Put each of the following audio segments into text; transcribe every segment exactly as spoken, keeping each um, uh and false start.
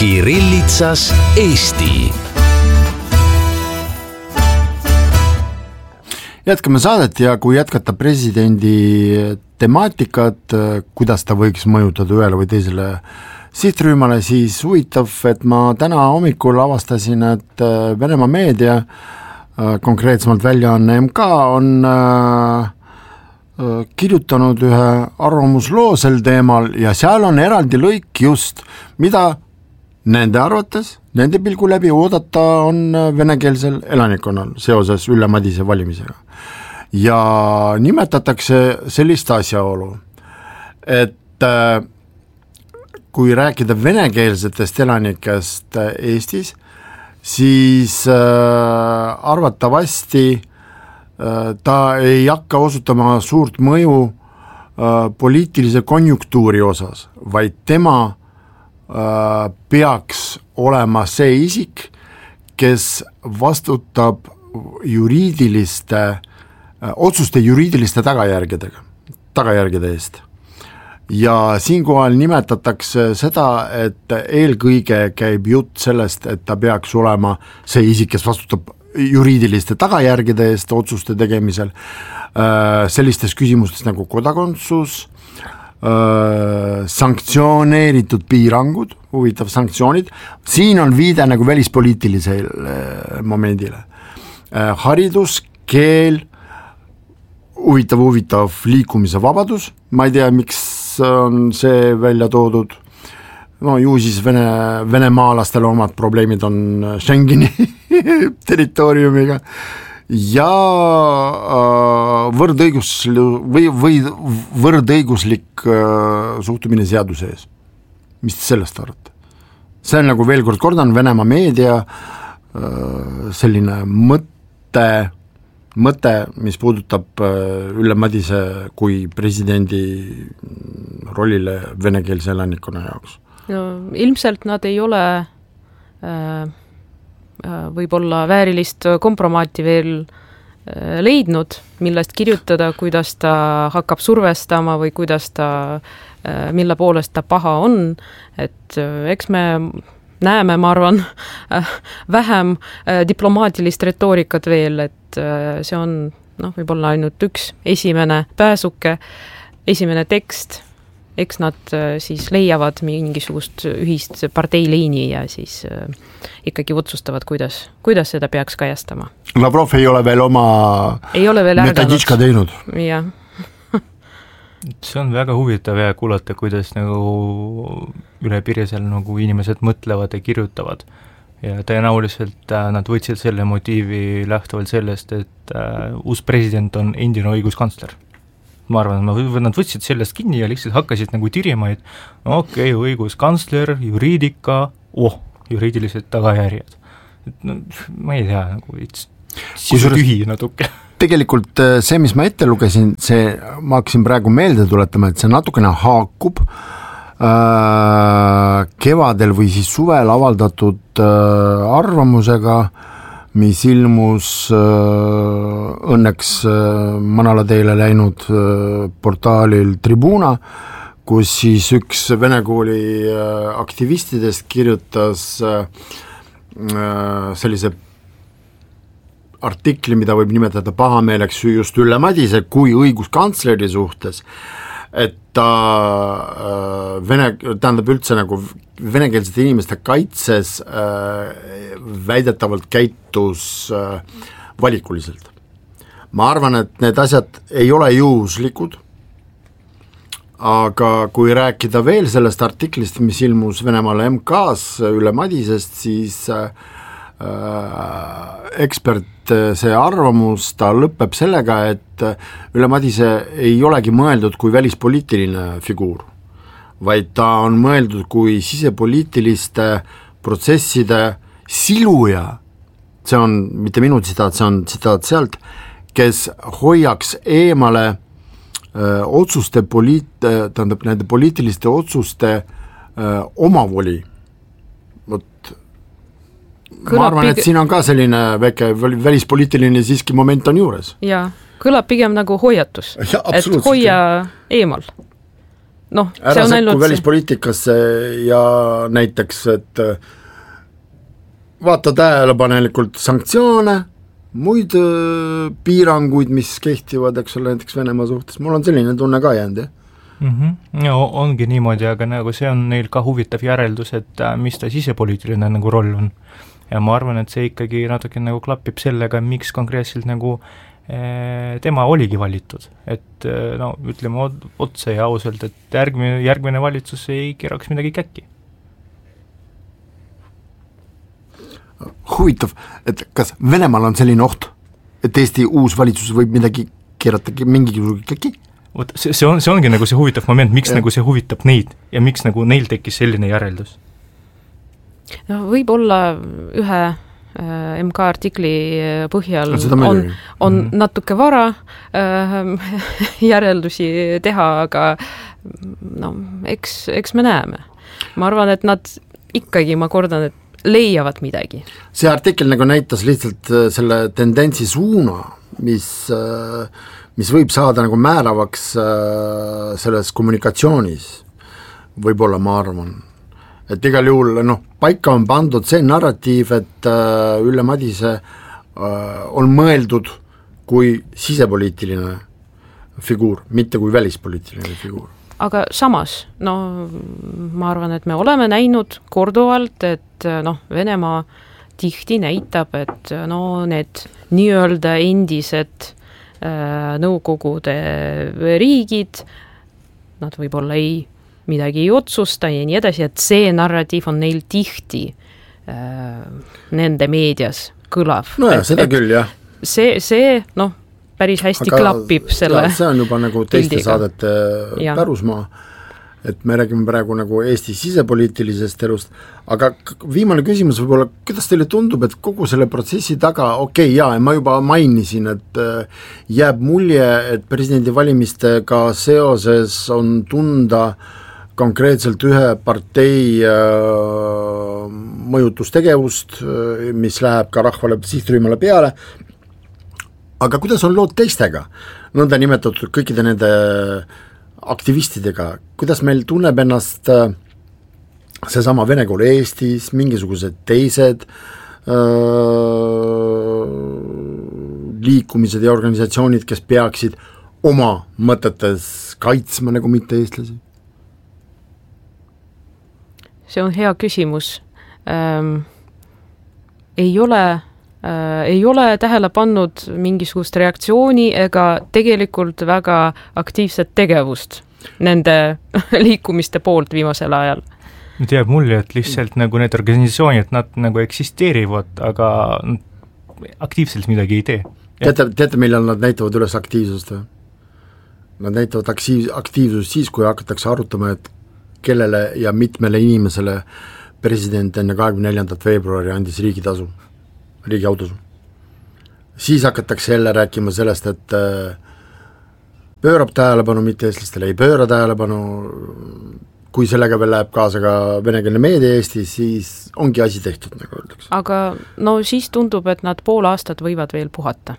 Kirillitsas Eesti. Jätkame saadet ja kui jätkata presidendi temaatikat, kuidas ta võiks mõjutada ühele või teisele sihtrühmale, siis huvitav, et ma täna hommikul avastasin, et Venemaa meedia, konkreetsemalt väljaanne M K, on kirjutanud ühe arvamusloo sel teemal ja seal on eraldi lõik just, mida nende arvates, nende pilgu läbi oodata on venekeelsel elanikkonnal seoses Ülle Madise valimisega. Ja nimetatakse sellist asjaolu, et kui rääkida venekeelsetest elanikest Eestis, siis arvatavasti ta ei hakka osutama suurt mõju poliitilise konjunktuuri osas, vaid tema peaks olema see isik, kes vastutab juriidiliste, otsuste juriidiliste tagajärgedega, tagajärgede eest. Ja siinkohal nimetatakse seda, et eelkõige käib jutt sellest, et ta peaks olema see isik, kes vastutab juriidiliste tagajärgede eest otsuste tegemisel, sellistes küsimustes nagu kodakondsus, sanktsioneeritud piirangud, huvitav sanktsioonid, siin on viide nagu välispoliitilisele momendile. Haridus, keel, huvitav, huvitav liikumise vabadus, ma ei tea, miks on see välja toodud, no ju siis Vene, venemaalastele omad probleemid on Schengeni territooriumiga ja võrdõigus, või, või võrdõiguslik suhtumine seaduse ees. Mis te sellest arvate? See on nagu veel kord kordan, Venemaa meedia selline mõte, mõte, mis puudutab Ülle Madise kui presidendi rollile venekeelse elanikkonna jaoks. No, ilmselt nad ei ole äh, võib-olla väärilist kompromaati veel äh, leidnud, millest kirjutada, kuidas ta hakkab survestama või kuidas ta, äh, mille poolest ta paha on, et äh, eks me näeme, ma arvan, äh, vähem äh, diplomaatilist retoorikat veel, et äh, see on noh, võib-olla ainult üks esimene pääsuke, esimene tekst, eks nad siis leiavad mingisugust ühist parteiliini ja siis äh, ikkagi otsustavad, kuidas, kuidas seda peaks kajastama. Lavrov ei ole veel oma ei ole veel metoditška teinud. Jah. See on väga huvitav ja kuulata, kuidas nagu üle piirisel nagu inimesed mõtlevad ja kirjutavad. Ja tõenäoliselt äh, nad võtsid selle motiivi lähtuvalt sellest, et äh, uus president on endine õiguskantsler. Ma arvan, et nad võtsid sellest kinni ja lihtsalt hakkasid nagu tirima, et okei, okay, õiguskantsler, juriidika, oh, juriidilised tagajärjed. Et, no, ma ei tea, nagu sisu tühi natuke. Tegelikult see, mis ma ette lugesin, see, ma hakkasin praegu meelde tuletama, et see natukene haakub äh, kevadel või siis suvel avaldatud äh, arvamusega, mis ilmus äh, õnneks äh, manala teile läinud äh, portaalil Tribuna, kus siis üks Vene kooli äh, aktivistidest kirjutas äh, sellise artikli, mida võib nimetada pahameeleks just Ülle Madise kui õiguskantsleri suhtes, et ta äh, vene, tähendab üldse nagu venekeelsete inimeste kaitses äh, väidetavalt käitus äh, valikuliselt. Ma arvan, et need asjad ei ole juhuslikud, aga kui rääkida veel sellest artiklist, mis ilmus Venemaale M K-s Ülle Madisest, siis äh, ekspert, see arvamus, ta lõpeb sellega, et Ülle Madise ei olegi mõeldud kui välispoliitiline figuur, vaid ta on mõeldud kui sisepoliitiliste protsesside siluja, see on mitte minu tsitaat, see on tsitaat sealt, kes hoiaks eemale öö, otsuste poliit-, tähendab nende poliitiliste otsuste öö, omavoli. Vot kõlab ma arvan, et pig... siin on ka selline väike välispoliitiline siiski moment on juures. Jaa, kõlab pigem nagu hoiatus, ja, et hoia eemal. noh, ära sekku välispoliitikasse ja näiteks, et vaata tähelepanelikult sanktsioone, muid piiranguid, mis kehtivad, eks ole, näiteks Venemaa suhtes, mul on selline tunne ka jäänud, jah. Mm -hmm. Ja ongi niimoodi, aga nagu see on neil ka huvitav järeldus, et mis ta sisepoliitiline nagu roll on. Ja ma arvan, et see ikkagi natuke nagu klapib sellega, miks konkreetselt nagu eh, tema oligi valitud. Et no ütleme otse ja ausalt, et järgmine, järgmine valitsus ei keeraks midagi käkki. Huvitav, et kas Venemaal on selline oht, et Eesti uus valitsus võib midagi keerata mingisugune käki? Vot see, see, on, see ongi nagu see huvitav moment, miks ja. nagu see huvitab neid ja miks nagu neil tekkis selline järeldus? No võib-olla ühe äh, M K artikli põhjal no, on, on mm -hmm. natuke vara äh, järeldusi teha, aga no eks, eks me näeme. Ma arvan, et nad ikkagi, ma kordan, et leiavad midagi. See artikkel nagu näitas lihtsalt selle tendentsi suuna, mis, mis võib saada nagu määravaks selles kommunikatsioonis, võib-olla ma arvan. Et igal juhul noh, paika on pandud see narratiiv, et Ülle Madise on mõeldud kui sisepoliitiline figuur, mitte kui välispoliitiline figuur. Aga samas, no ma arvan, et me oleme näinud korduvalt, et noh, Venemaa tihti näitab, et no need nii-öelda endised äh, nõukogude riigid, nad võib-olla ei, midagi ei otsusta ja nii edasi, et see narratiiv on neil tihti äh, nende meedias kõlav. No ja, seda küll, jah. See, see noh, päris hästi aga klapib selle see on juba nagu teiste pildiga. Saadete ja. Pärusmaa, et me räägime praegu nagu Eesti sisepoliitilisest elust, aga viimane küsimus võib-olla, kuidas teile tundub, et kogu selle protsessi taga, okei okay, jaa, ma juba mainisin, et jääb mulje, et presidendivalimistega seoses on tunda konkreetselt ühe partei äh, mõjutustegevust, mis läheb ka rahvale sihtrühmale peale, aga kuidas on lood teistega, nõnda nimetatud kõikide nende aktivistidega, kuidas meil tunneb ennast seesama Vene kool Eestis, mingisugused teised öö, liikumised ja organisatsioonid, kes peaksid oma mõtetes kaitsma nagu mitte eestlasi? See on hea küsimus. Ähm, ei ole Äh, ei ole tähele pannud mingisugust reaktsiooni ega tegelikult väga aktiivset tegevust nende liikumiste poolt viimasel ajal. Nüüd jääb mulje, et lihtsalt nagu need organisatsioonid, nad nagu eksisteerivad, aga aktiivselt midagi ei tee. Teate, teate, millal nad näitavad üles aktiivsust või? Nad näitavad aktiiv, aktiivsust siis, kui hakatakse arutama, et kellele ja mitmele inimesele president enne kahekümne neljandat veebruari andis riigitasu. riigi autosu. Siis hakatakse jälle rääkima sellest, et pöörab tähelepanu, mitte eestlastele ei pööra tähelepanu, kui sellega veel läheb kaasa ka venekeelne meedia Eestis, siis ongi asi tehtud, nagu öeldakse. Aga no siis tundub, et nad pool aastat võivad veel puhata.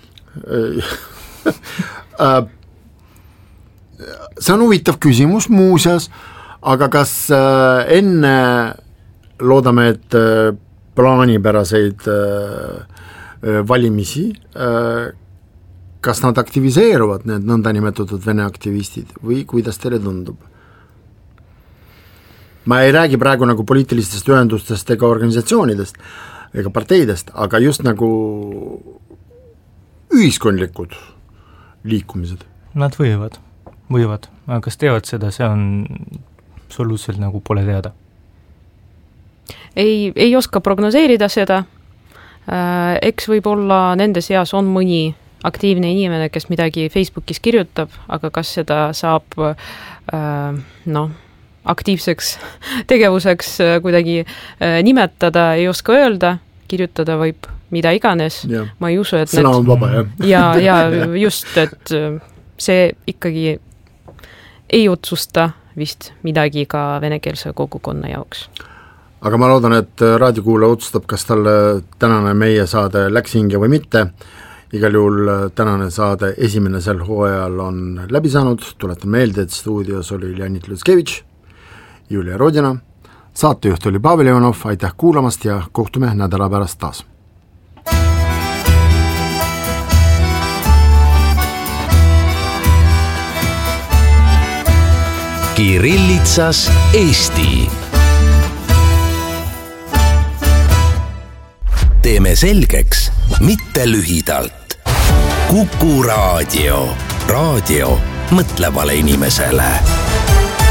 See on huvitav küsimus muuseas, aga kas enne loodame, et plaanipäraseid äh, valimisi, äh, kas nad aktiviseeruvad, need nõndanimetatud Vene aktivistid, või kuidas teile tundub? Ma ei räägi praegu nagu poliitilistest ühendustest ega organisatsioonidest ega parteidest, aga just nagu ühiskondlikud liikumised. Nad võivad, võivad, aga kas teevad seda, see on absoluutselt nagu pole teada. Ei, ei oska prognoseerida seda, äh, eks võib-olla nende seas on mõni aktiivne inimene, kes midagi Facebookis kirjutab, aga kas seda saab äh, noh, aktiivseks tegevuseks äh, kuidagi äh, nimetada, ei oska öelda, kirjutada võib mida iganes, ja. Ma ei usu, et sõna need, on vaba, jah. ja, ja just, et see ikkagi ei otsusta vist midagi ka venekeelse kogukonna jaoks. Aga ma loodan, et raadiokuulaja otsustab, kas talle tänane meie saade läks hinge või mitte igal juhul tänane saade esimene sel hooajal on läbi saanud, tuletan meelde, et stuudios oli Leonid Lutskevitš, Julia Rodina, saatejuht oli Pavel Ivanov, aitäh kuulamast ja kohtume nädala pärast taas. Kirillitsas Eesti. Teeme selgeks, mitte lühidalt. Kuku raadio. Raadio mõtlevale inimesele.